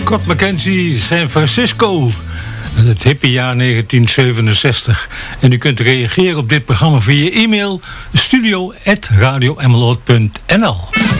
Scott McKenzie, San Francisco. Het hippie jaar 1967. En u kunt reageren op dit programma via e-mail studio@radioemmeloord.nl.